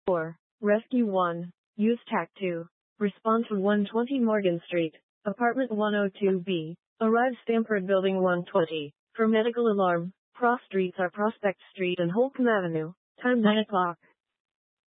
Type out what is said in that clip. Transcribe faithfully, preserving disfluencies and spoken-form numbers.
four. Rescue one. Use TAC two. Respond to one twenty Morgan Street, Apartment one oh two B. Arrive Stamford Building one twenty. For medical alarm, cross streets are Prospect Street and Holcomb Avenue. Time nine o'clock.